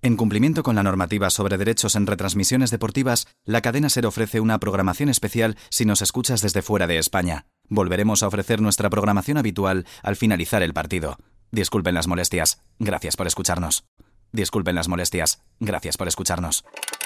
En cumplimiento con la normativa sobre derechos en retransmisiones deportivas, la cadena SER ofrece una programación especial si nos escuchas desde fuera de España. Volveremos a ofrecer nuestra programación habitual al finalizar el partido. Disculpen las molestias. Gracias por escucharnos. Disculpen las molestias. Gracias por escucharnos.